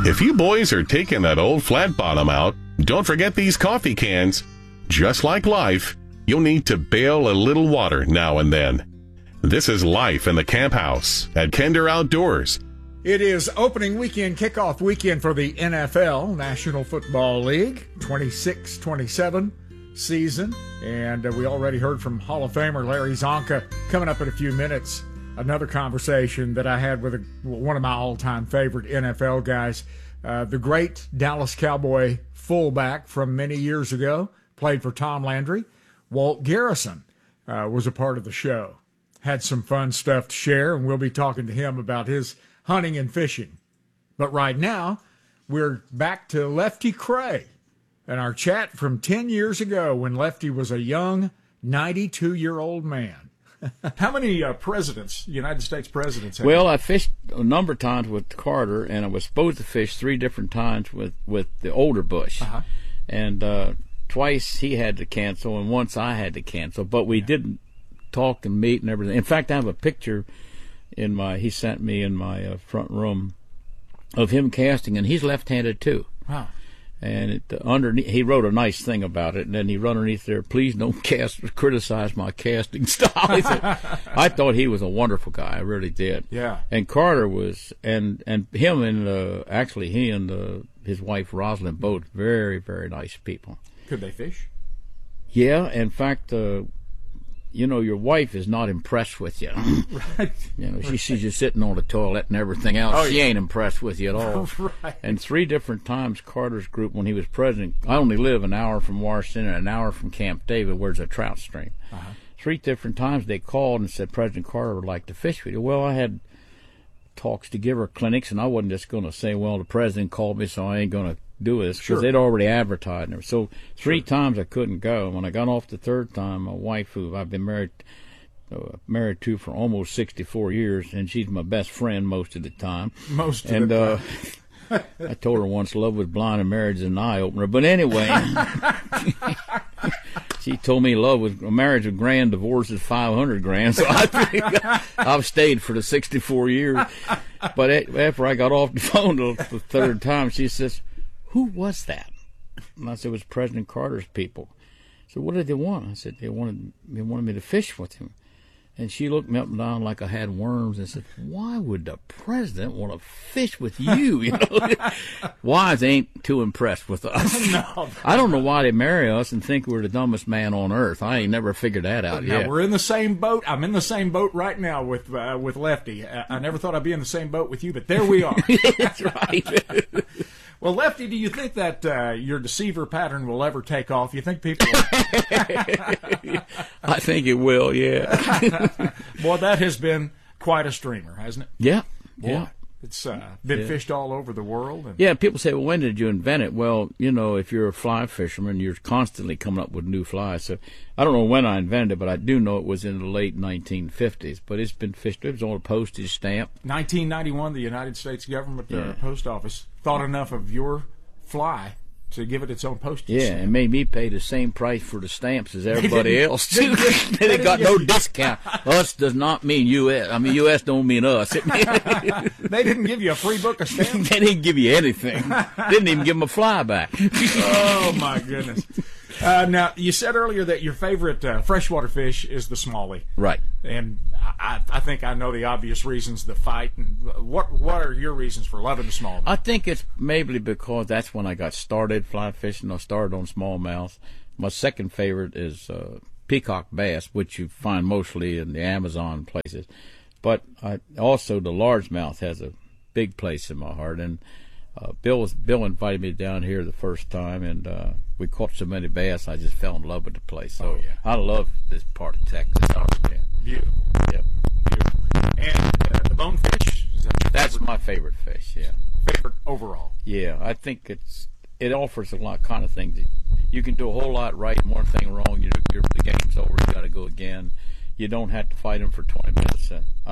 If you boys are taking that old flat bottom out, don't forget these coffee cans. Just like life, you'll need to bail a little water now and then. This is life in the camp house at Kinder Outdoors. It is opening weekend, kickoff weekend for the NFL, National Football League, 26-27 season. And we already heard from Hall of Famer Larry Csonka coming up in a few minutes. Another conversation that I had with one of my all-time favorite NFL guys, the great Dallas Cowboy fullback from many years ago, played for Tom Landry. Walt Garrison was a part of the show. Had some fun stuff to share, and we'll be talking to him about his hunting and fishing. But right now, we're back to Lefty Kreh and our chat from 10 years ago when Lefty was a young 92-year-old man. How many presidents, United States presidents? Well, I fished a number of times with Carter, and I was supposed to fish 3 different times with the older Bush. Uh-huh. And twice he had to cancel, and once I had to cancel. But we didn't talk and meet and everything. In fact, I have a picture he sent me in my front room of him casting, and he's left-handed too. Wow. And underneath, he wrote a nice thing about it, and then he wrote underneath there, "Please don't criticize my casting style." I thought he was a wonderful guy. I really did. Yeah. And Carter was, and him and actually he and his wife Rosalind, both very, very nice people. Could they fish? Yeah. In fact, your wife is not impressed with you. Right. She sees you sitting on the toilet and everything else. Oh, she yeah. ain't impressed with you at all. Right. And 3 different times Carter's group, when he was president, I only live an hour from Washington and an hour from Camp David, where there's a trout stream. Uh-huh. 3 different times they called and said, President Carter would like to fish with you. Well, I had talks to giver clinics, and I wasn't just going to say, well, the president called me, so I ain't going to do this, because they'd already advertised. So 3 times I couldn't go. When I got off the 3rd time, my wife, who I've been married to for almost 64 years, and she's my best friend most of the time. I told her once, love was blind and marriage is an eye-opener. But anyway, she told me marriage was grand, divorce is 500 grand. So I think I've stayed for the 64 years. But after I got off the phone the 3rd time, she says, "Who was that?" And I said, "It was President Carter's people." So what did they want? I said, they wanted me to fish with him. And she looked me up and down like I had worms and said, "Why would the president want to fish with you?" Wives ain't too impressed with us. No, I don't know why they marry us and think we're the dumbest man on earth. I ain't never figured that out yet. Now, we're in the same boat. I'm in the same boat right now with Lefty. I never thought I'd be in the same boat with you, but there we are. That's right. Well, Lefty, do you think that your deceiver pattern will ever take off? You think people I think it will, yeah. Boy, that has been quite a streamer, hasn't it? Yeah. Boy, yeah. It's been fished all over the world. Yeah, people say, well, when did you invent it? Well, if you're a fly fisherman, you're constantly coming up with new flies. So I don't know when I invented it, but I do know it was in the late 1950s. But it's been fished. It was on a postage stamp. 1991, the United States government, post office, thought enough of your fly to give it its own postage stamp. And made me pay the same price for the stamps as everybody else, too. They got no discount. Us does not mean U.S. I mean, U.S. don't mean us. They didn't give you a free book of stamps? They didn't give you anything. Didn't even give them a fly back. Oh, my goodness. Now, you said earlier that your favorite freshwater fish is the smallie. Right. And I think I know the obvious reasons, the fight. And what are your reasons for loving the smallmouth? I think it's maybe because that's when I got started fly fishing. I started on smallmouth. My second favorite is peacock bass, which you find mostly in the Amazon places. But also the largemouth has a big place in my heart. And Bill invited me down here the first time, and we caught so many bass, I just fell in love with the place. So I love this part of Texas. Beautiful. Yep. Beautiful. And the bonefish, that's my favorite fish. Yeah. Favorite overall. Yeah, I think it offers a lot kind of things. You can do a whole lot right and one thing wrong. The game's over. You got to go again. You don't have to fight them for 20 minutes.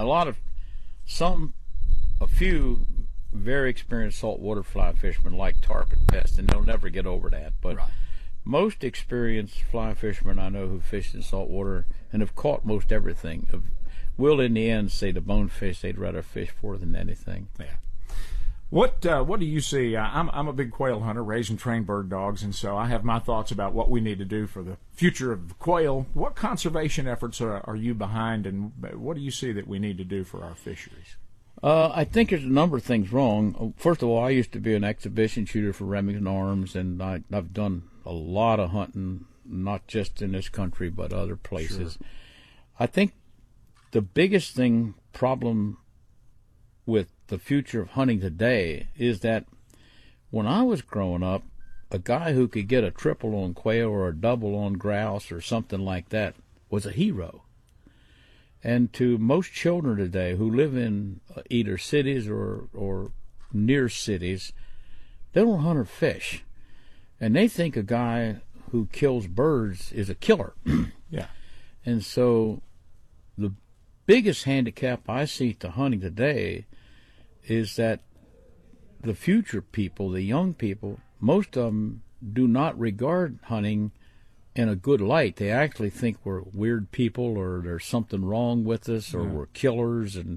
A few very experienced saltwater fly fishermen like tarpon best, and they'll never get over that. But most experienced fly fishermen I know who fish in saltwater and have caught most everything will in the end say the bonefish they'd rather fish for than anything. Yeah. What do you see? I'm a big quail hunter, raised and trained bird dogs, and so I have my thoughts about what we need to do for the future of the quail. What conservation efforts are you behind, and what do you see that we need to do for our fisheries? I think there's a number of things wrong. First of all, I used to be an exhibition shooter for Remington Arms, and I've done a lot of hunting, not just in this country but other places. Sure. I think the biggest problem with the future of hunting today is that when I was growing up, a guy who could get a triple on quail or a double on grouse or something like that was a hero. And to most children today who live in either cities or near cities, they don't hunt or fish. And they think a guy who kills birds is a killer. Yeah. And so the biggest handicap I see to hunting today is that the future people, the young people, most of them do not regard hunting in a good light. They actually think we're weird people, or there's something wrong with us, or we're killers. And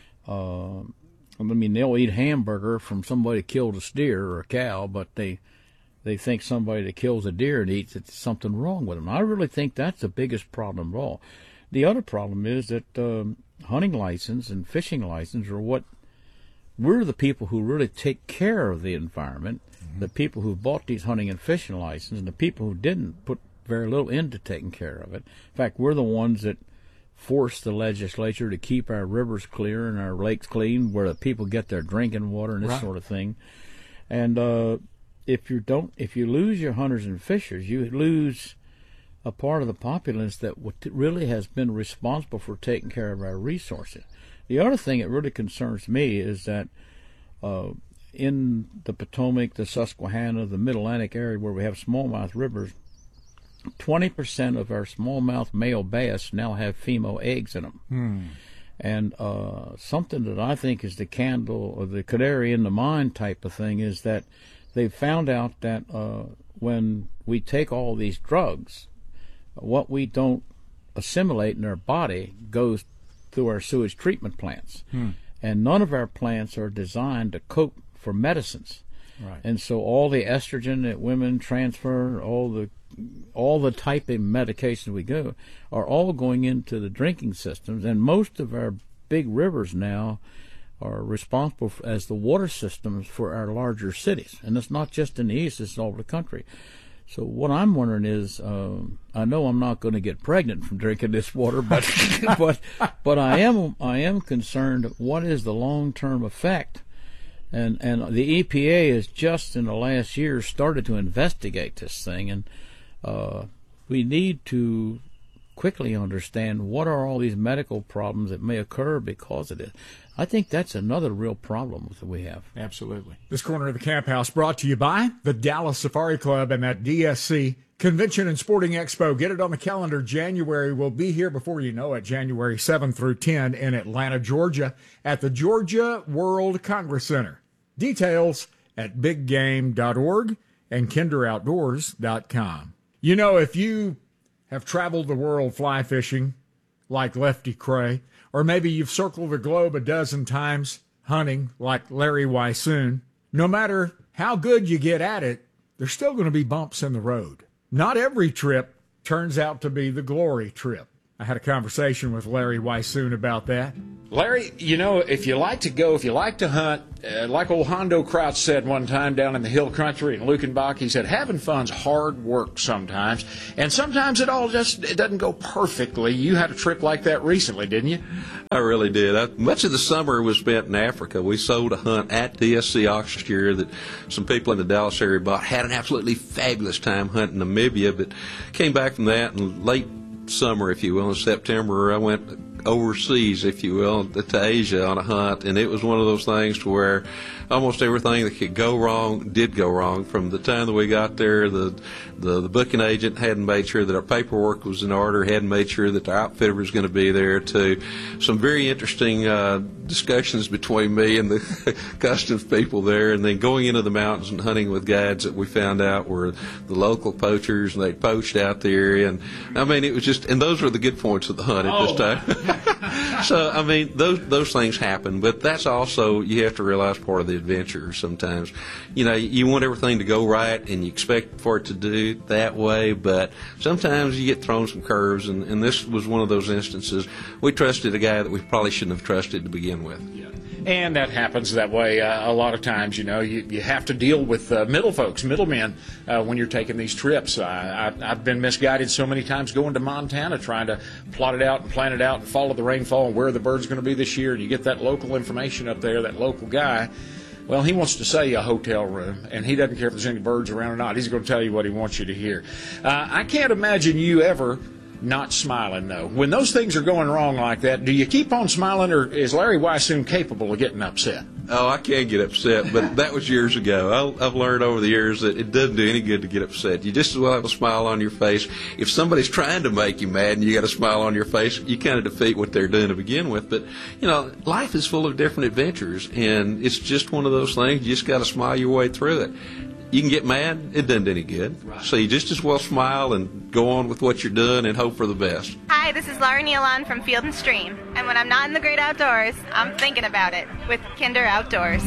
they'll eat hamburger from somebody that killed a steer or a cow, but they think somebody that kills a deer and eats it, something wrong with them. I really think that's the biggest problem of all. The other problem is that hunting license and fishing license are what we're the people who really take care of the environment. Mm-hmm. The people who bought these hunting and fishing licenses, and the people who didn't put very little into taking care of it. In fact, we're the ones that force the legislature to keep our rivers clear and our lakes clean, where the people get their drinking water and this sort of thing. And if you lose your hunters and fishers, you lose a part of the populace that really has been responsible for taking care of our resources. The other thing that really concerns me is that in the Potomac, the Susquehanna, the Mid-Atlantic area where we have smallmouth rivers, 20% of our smallmouth male bass now have female eggs in them. And something that I think is the candle or the canary in the mine type of thing is that they've found out that when we take all these drugs, what we don't assimilate in our body goes through our sewage treatment plants. And none of our plants are designed to coat for medicines. Right. And so all the estrogen that women transfer, all the type of medications we go, are all going into the drinking systems. And most of our big rivers now are responsible as the water systems for our larger cities. And it's not just in the East, it's all over the country. So what I'm wondering is, I know I'm not going to get pregnant from drinking this water, but but I am concerned. What is the long-term effect? And the EPA has just in the last year started to investigate this thing, and we need to quickly understand what are all these medical problems that may occur because of it. I think that's another real problem that we have. Absolutely. This corner of the Camp House brought to you by the Dallas Safari Club and that DSC Convention and Sporting Expo. Get it on the calendar. January will be here before you know it, January 7 through 10 in Atlanta, Georgia, at the Georgia World Congress Center. Details at biggame.org and kinderoutdoors.com. You know, if you have traveled the world fly fishing like Lefty Kreh, or maybe you've circled the globe a dozen times hunting like Larry Weishuhn, no matter how good you get at it, there's still going to be bumps in the road. Not every trip turns out to be the glory trip. I had a conversation with Larry Weishuhn about that. Larry, you know, if you like to hunt, like old Hondo Crouch said one time down in the hill country in Lukenbach, he said, having fun's hard work sometimes, and sometimes it doesn't go perfectly. You had a trip like that recently, didn't you? I really did. Much of the summer was spent in Africa. We sold a hunt at DSC auction year that some people in the Dallas area bought. Had an absolutely fabulous time hunting Namibia, but came back from that in late summer, if you will, in September. I went overseas, if you will, to Asia on a hunt, and it was one of those things to where almost everything that could go wrong did go wrong. From the time that we got there, the booking agent hadn't made sure that our paperwork was in order, hadn't made sure that the outfitter was going to be there, to some very interesting discussions between me and the customs people there, and then going into the mountains and hunting with guides that we found out were the local poachers, and they poached out there. And I mean, it was just, and those were the good points of the hunt at this time. So, I mean, those things happen, but that's also, you have to realize, part of the adventure sometimes. You know, you want everything to go right, and you expect for it to do that way, but sometimes you get thrown some curves, and this was one of those instances. We trusted a guy that we probably shouldn't have trusted to begin with. Yeah. And that happens that way a lot of times. You know, you have to deal with middlemen, when you're taking these trips. I've been misguided so many times going to Montana trying to plot it out and plan it out and follow the rainfall and where the bird's going to be this year. And you get that local information up there, that local guy. Well, he wants to sell you a hotel room, and he doesn't care if there's any birds around or not. He's going to tell you what he wants you to hear. I can't imagine you ever not smiling, though. When those things are going wrong like that, do you keep on smiling, or is Larry Weishuhn capable of getting upset? Oh, I can get upset, but that was years ago. I've learned over the years that it doesn't do any good to get upset. You just as well have a smile on your face. If somebody's trying to make you mad and you got a smile on your face, you kind of defeat what they're doing to begin with. But, you know, life is full of different adventures, and it's just one of those things. You just got to smile your way through it. You can get mad, it doesn't do any good. Right. So you just as well smile and go on with what you're doing and hope for the best. Hi, this is Laura Nealon from Field and Stream. And when I'm not in the great outdoors, I'm thinking about it with Kinder Outdoors.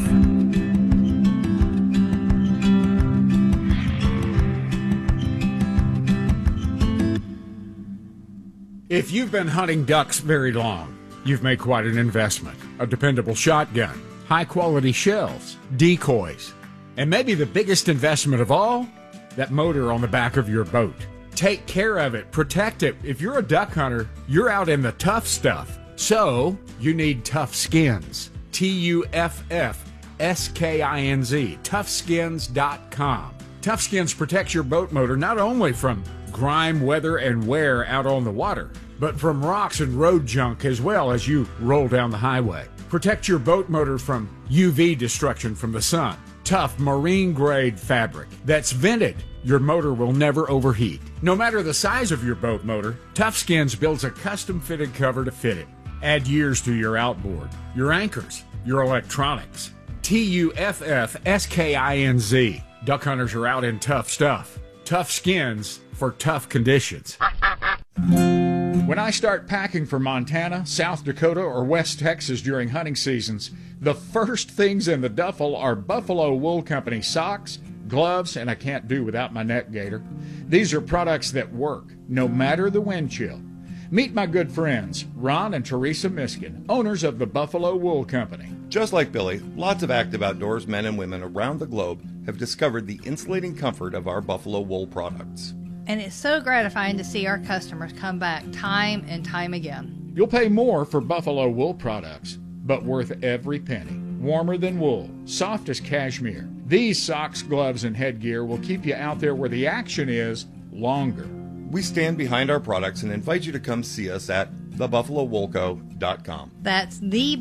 If you've been hunting ducks very long, you've made quite an investment. A dependable shotgun, high-quality shells, decoys, and maybe the biggest investment of all, that motor on the back of your boat. Take care of it, protect it. If you're a duck hunter, you're out in the tough stuff. So, you need Tough Skins. TUFFSKINZ. ToughSkins.com. Tough Skins protects your boat motor not only from grime, weather, and wear out on the water, but from rocks and road junk as well as you roll down the highway. Protect your boat motor from UV destruction from the sun. Tough marine-grade fabric that's vented. Your motor will never overheat. No matter the size of your boat motor, Tough Skins builds a custom-fitted cover to fit it. Add years to your outboard, your anchors, your electronics. TUFFSKINZ. Duck hunters are out in tough stuff. Tough Skins for tough conditions. When I start packing for Montana, South Dakota, or West Texas during hunting seasons, the first things in the duffel are Buffalo Wool Company socks, gloves, and I can't do without my neck gaiter. These are products that work, no matter the wind chill. Meet my good friends, Ron and Teresa Miskin, owners of the Buffalo Wool Company. Just like Billy, lots of active outdoors men and women around the globe have discovered the insulating comfort of our Buffalo Wool products. And it's so gratifying to see our customers come back time and time again. You'll pay more for Buffalo Wool products, but worth every penny. Warmer than wool, soft as cashmere. These socks, gloves, and headgear will keep you out there where the action is longer. We stand behind our products and invite you to come see us at thebuffalowoolco.com. That's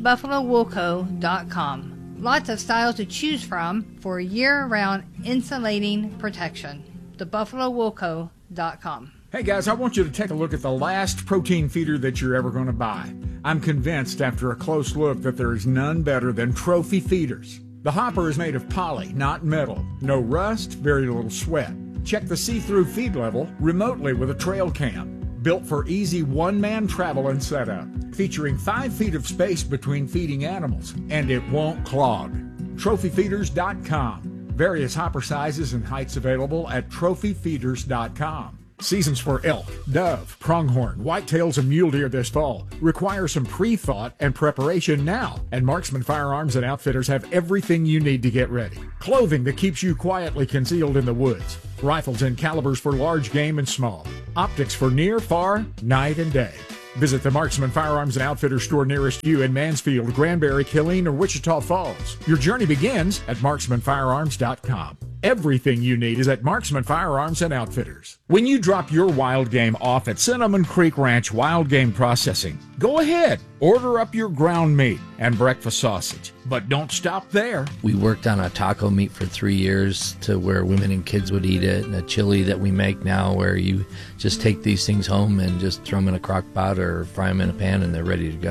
thebuffalowoolco.com. Lots of styles to choose from for year-round insulating protection. thebuffalowoolco.com. Hey guys, I want you to take a look at the last protein feeder that you're ever going to buy. I'm convinced after a close look that there is none better than Trophy Feeders. The hopper is made of poly, not metal. No rust, very little sweat. Check the see-through feed level remotely with a trail cam. Built for easy one-man travel and setup. Featuring 5 feet of space between feeding animals, and it won't clog. TrophyFeeders.com. Various hopper sizes and heights available at TrophyFeeders.com. Seasons for elk, dove, pronghorn, whitetails, and mule deer this fall require some pre-thought and preparation now, and Marksman Firearms and Outfitters have everything you need to get ready. Clothing that keeps you quietly concealed in the woods. Rifles and calibers for large game and small. Optics for near, far, night, and day. Visit the Marksman Firearms and Outfitters store nearest you in Mansfield, Granbury, Killeen, or Wichita Falls. Your journey begins at marksmanfirearms.com. Everything you need is at Marksman Firearms and Outfitters. When you drop your wild game off at Cinnamon Creek Ranch Wild Game Processing, go ahead, order up your ground meat and breakfast sausage. But don't stop there. We worked on a taco meat for 3 years to where women and kids would eat it, and a chili that we make now where you just take these things home and just throw them in a crock pot or fry them in a pan and they're ready to go.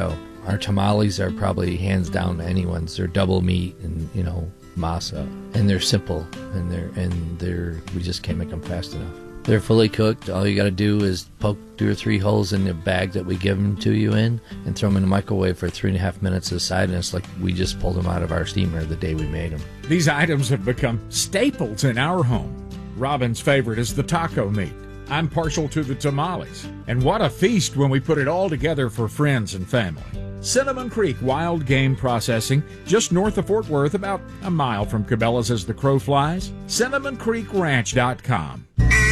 Our tamales are probably hands down anyone's. They're double meat and, masa, and they're simple, and we just can't make them fast enough. They're fully cooked. All you got to do is poke 2 or 3 holes in the bag that we give them to you in, and throw them in the microwave for 3.5 minutes aside, and it's like we just pulled them out of our steamer the day we made them. These items have become staples in our home. Robin's favorite is the taco meat. I'm partial to the tamales. And what a feast when we put it all together for friends and family. Cinnamon Creek Wild Game Processing, just north of Fort Worth, about a mile from Cabela's as the crow flies. CinnamonCreekRanch.com.